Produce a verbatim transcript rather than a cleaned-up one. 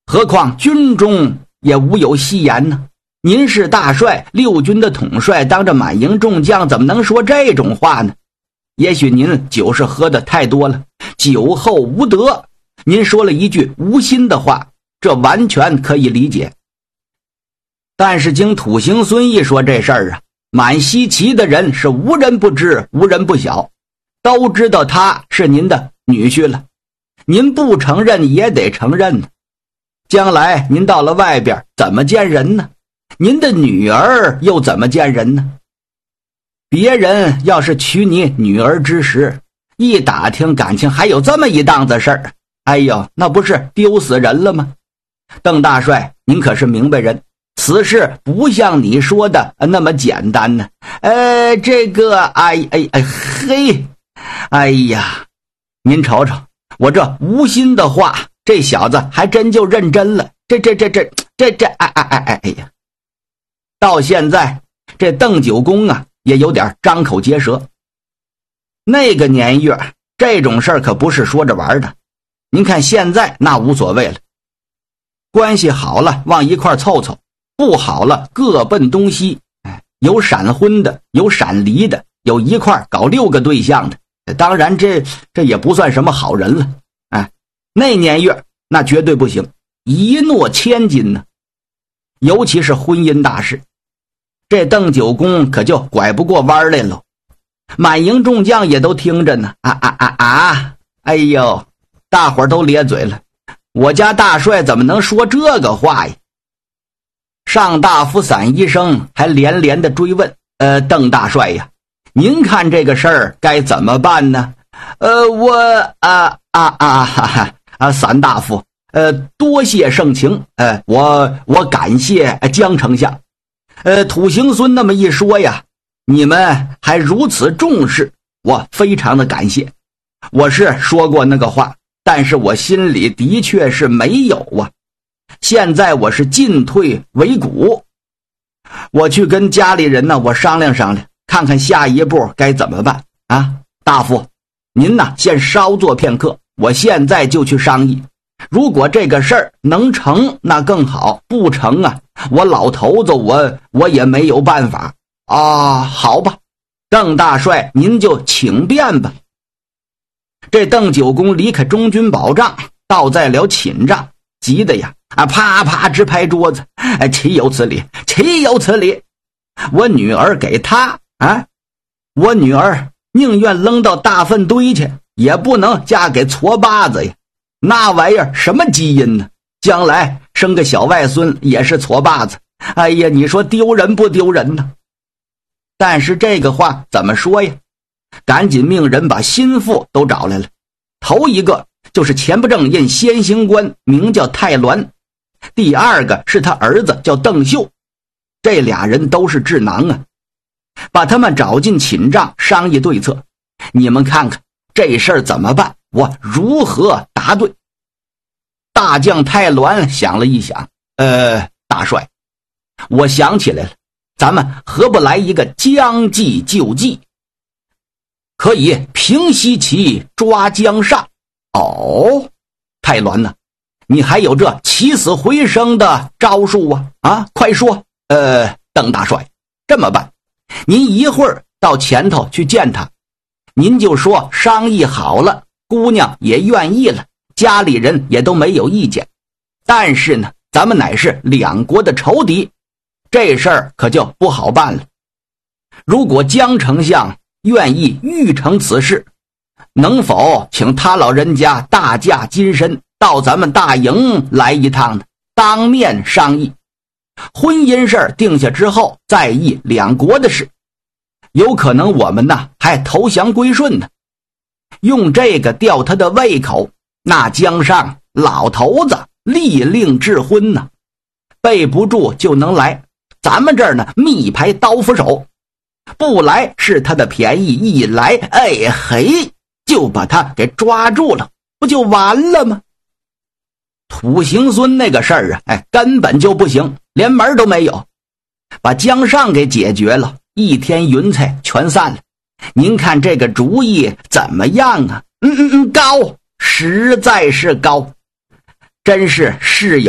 何况军中也无有戏言呢。您是大帅，六军的统帅，当着满营众将，怎么能说这种话呢？也许您酒是喝的太多了，酒后无德，您说了一句无心的话，这完全可以理解。但是经土行孙一说这事儿啊，满西岐的人是无人不知，无人不晓，都知道他是您的女婿了。您不承认也得承认呢。将来您到了外边怎么见人呢？您的女儿又怎么见人呢？别人要是娶你女儿之时，一打听感情还有这么一档子事儿，哎呦，那不是丢死人了吗？邓大帅，您可是明白人，此事不像你说的那么简单呢。呃，这个，哎哎哎嘿，哎呀，您瞅瞅，我这无心的话，这小子还真就认真了。这这这这这这，哎哎哎哎哎呀！到现在，这邓九公啊，也有点张口结舌。那个年月，这种事儿可不是说着玩的。您看现在那无所谓了，关系好了往一块凑凑，不好了各奔东西。有闪婚的，有闪离的，有一块搞六个对象的。当然这这也不算什么好人了。哎，那年月那绝对不行，一诺千金呢。尤其是婚姻大事，这邓九公可就拐不过弯来了。满营众将也都听着呢，啊啊啊啊！哎呦，大伙儿都咧嘴了。我家大帅怎么能说这个话呀？上大夫散医生还连连的追问：“呃，邓大帅呀，您看这个事儿该怎么办呢？”呃，我啊啊啊哈哈啊，散大夫，呃，多谢盛情，呃，我我感谢江丞相。呃，土行孙那么一说呀，你们还如此重视，我非常的感谢。我是说过那个话，但是我心里的确是没有啊。现在我是进退维谷，我去跟家里人呢，我商量商量，看看下一步该怎么办啊。大夫，您呢先稍坐片刻，我现在就去商议。如果这个事儿能成，那更好；不成啊，我老头子我我也没有办法啊。好吧，邓大帅您就请便吧。这邓九公离开中军保障，倒在了寝帐，急得呀啊啪啪直拍桌子，哎，岂有此理，岂有此理！我女儿给他啊，我女儿宁愿扔到大粪堆去，也不能嫁给矬把子呀。那玩意儿什么基因呢？将来生个小外孙也是矬把子。哎呀，你说丢人不丢人呢？但是这个话怎么说呀？赶紧命人把心腹都找来了。头一个就是前不正印先行官，名叫泰鸾；第二个是他儿子叫邓秀。这俩人都是智囊啊，把他们找进寝帐商议对策。你们看看这事儿怎么办？我如何答对？大将泰鸾想了一想，呃，大帅，我想起来了，咱们何不来一个将计就计？可以平西岐，抓江上。哦，泰鸾呢？你还有这起死回生的招数啊？啊，快说！呃，邓大帅，这么办，您一会儿到前头去见他，您就说商议好了，姑娘也愿意了，家里人也都没有意见。但是呢，咱们乃是两国的仇敌，这事儿可就不好办了。如果江丞相愿意预成此事，能否请他老人家大驾金身到咱们大营来一趟呢？当面商议，婚姻事定下之后再议两国的事，有可能我们呢还投降归顺呢。用这个吊他的胃口，那江上老头子立令智昏呢，备不住就能来。咱们这儿呢密排刀斧手，不来是他的便宜，一来哎嘿就把他给抓住了，不就完了吗？土行孙那个事儿啊，哎，根本就不行，连门都没有。把江上给解决了，一天云彩全散了。您看这个主意怎么样啊？嗯嗯嗯，高，实在是高，真是事有